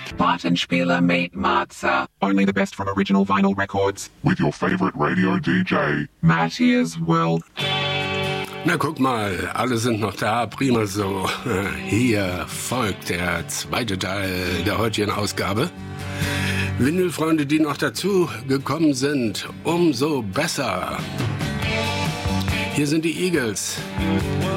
Plattenspieler made Matza. Only the best from original vinyl records. With your favorite radio DJ, Matthias World. Na guck mal, alle sind noch da, prima so. Hier folgt der zweite Teil der heutigen Ausgabe. Vinylfreunde, die noch dazu gekommen sind, umso besser. Hier sind die Eagles.